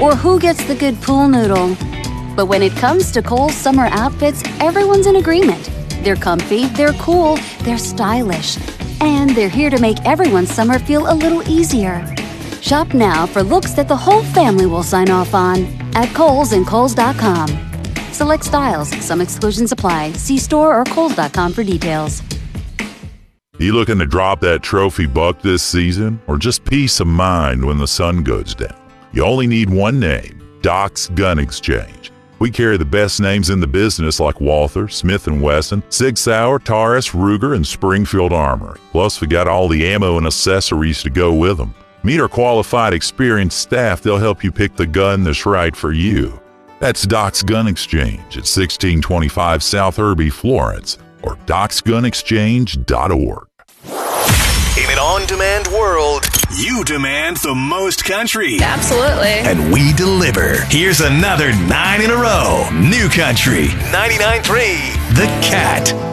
or who gets the good pool noodle. But when it comes to Kohl's summer outfits, everyone's in agreement. They're comfy, they're cool, they're stylish, and they're here to make everyone's summer feel a little easier. Shop now for looks that the whole family will sign off on at Kohl's and Kohls.com. Select styles, some exclusions apply. See store or Kohls.com for details. You looking to drop that trophy buck this season, or just peace of mind when the sun goes down? You only need one name, Doc's Gun Exchange. We carry the best names in the business like Walther, Smith & Wesson, Sig Sauer, Taurus, Ruger, and Springfield Armory. Plus, we got all the ammo and accessories to go with them. Meet our qualified, experienced staff. They'll help you pick the gun that's right for you. That's Doc's Gun Exchange at 1625 South Irby, Florence, or docsgunexchange.org. In an on-demand world, you demand the most country. Absolutely. And we deliver. Here's another 9 in a row. New Country 99.3 The Cat.